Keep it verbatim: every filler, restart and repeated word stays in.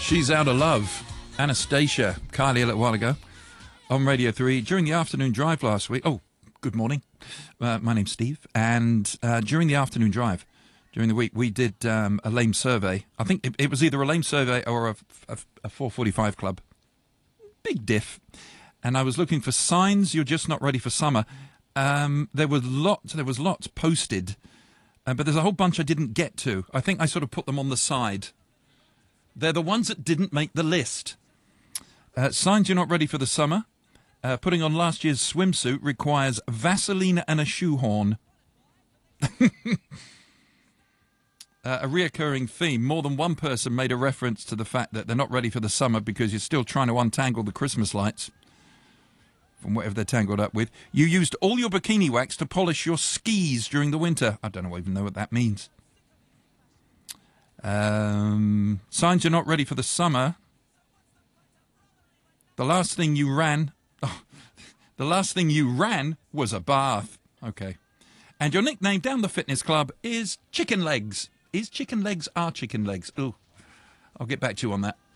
She's Out of Love. Anastacia, Kylie a little while ago on Radio three. During the afternoon drive last week, oh, good morning. Uh, my name's Steve. And uh, during the afternoon drive, during the week, we did um, a lame survey. I think it, it was either a lame survey or a, a, a four forty-five club. Big diff. And I was looking for signs you're just not ready for summer. Um, there was lots, there was lots posted, uh, but there's a whole bunch I didn't get to. I think I sort of put them on the side. They're the ones that didn't make the list. Uh, signs you're not ready for the summer. Uh, putting on last year's swimsuit requires Vaseline and a shoehorn. uh, a reoccurring theme. More than one person made a reference to the fact that they're not ready for the summer because you're still trying to untangle the Christmas lights from whatever they're tangled up with. You used all your bikini wax to polish your skis during the winter. I don't even know what that means. Um, signs you're not ready for the summer. The last thing you ran, oh, the last thing you ran was a bath. Okay. And your nickname down the fitness club is Chicken Legs. Is Chicken Legs our Chicken Legs? Oh, I'll get back to you on that.